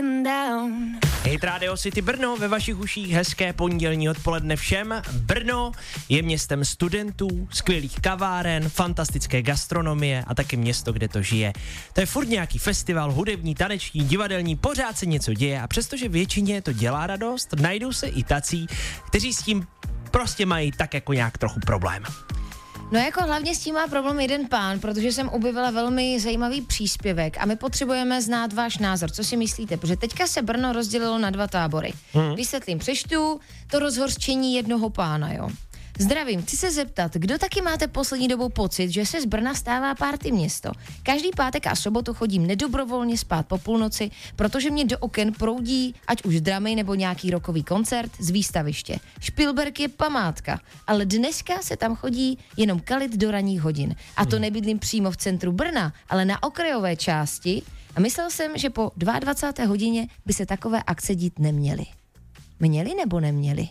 Hit Radio City Brno ve vašich uších, hezké pondělní odpoledne všem. Brno je městem studentů, skvělých kaváren, fantastické gastronomie a taky město, kde to žije. To je furt nějaký festival, hudební, taneční, divadelní, pořád se něco děje a přestože většině to dělá radost, najdou se i tací, kteří s tím prostě mají tak jako nějak trochu problém. No jako hlavně s tím má problém jeden pán, protože jsem objevila velmi zajímavý příspěvek a my potřebujeme znát váš názor. Co si myslíte? Protože teďka se Brno rozdělilo na 2 tábory. Vysvětlím, přečtu to rozhořčení jednoho pána, jo. Zdravím, chci se zeptat, kdo taky máte poslední dobou pocit, že se z Brna stává party město? Každý pátek a sobotu chodím nedobrovolně spát po půlnoci, protože mě do oken proudí ať už dramy nebo nějaký rockový koncert z výstaviště. Špilberk je památka, ale dneska se tam chodí jenom kalit do ranních hodin. A to nebydlím přímo v centru Brna, ale na okrajové části a myslel jsem, že po 22. hodině by se takové akce dít neměly. Měly nebo neměly?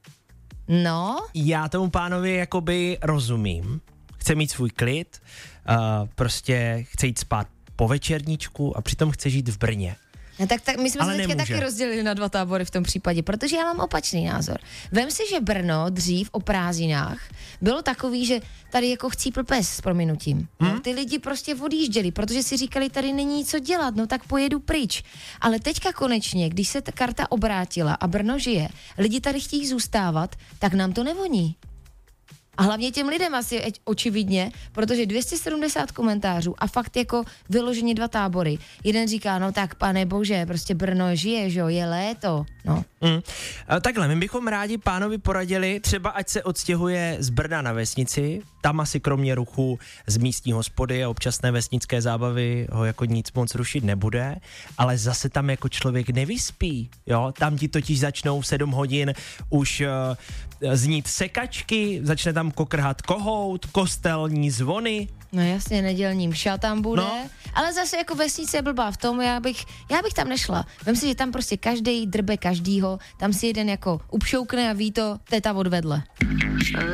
No? Já tomu pánovi jakoby rozumím. Chce mít svůj klid, prostě chce jít spát po večerníčku a přitom chce žít v Brně. No tak my jsme ale se teďka nemůže. taky rozdělili na 2 tábory v tom případě, protože já mám opačný názor. Vem si, že Brno dřív o prázdninách bylo takový, že tady jako chcípl pes s prominutím. No, ty lidi prostě odjížděli, protože si říkali, tady není co dělat, no tak pojedu pryč. Ale teďka konečně, když se ta karta obrátila a Brno žije, lidi tady chtějí zůstávat, tak nám to nevoní. A hlavně těm lidem asi očividně, protože 270 komentářů a fakt jako vyloženě 2 tábory. Jeden říká, no tak pane bože, prostě Brno žije, že jo, je léto, no. Takhle, my bychom rádi pánovi poradili, třeba ať se odstěhuje z Brna na vesnici, tam asi kromě ruchu z místní hospody a občasné vesnické zábavy ho jako nic moc rušit nebude, ale zase tam jako člověk nevyspí, jo, tam ti totiž začnou v 7 hodin už znít sekačky, začne tam kokrhat kohout, kostelní zvony. No jasně, nedělní mša tam bude, No. ale zase jako vesnice je blbá v tom, já bych tam nešla. Vem si, že tam prostě každej drbe každýho, tam si jeden jako upšoukne a ví to, teta odvedle.